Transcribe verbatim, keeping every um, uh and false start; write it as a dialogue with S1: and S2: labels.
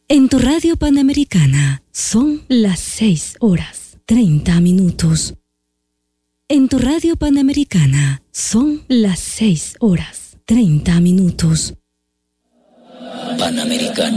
S1: En tu radio Panamericana son las seis horas treinta minutos. En tu radio Panamericana son las seis horas treinta minutos.
S2: Panamericana.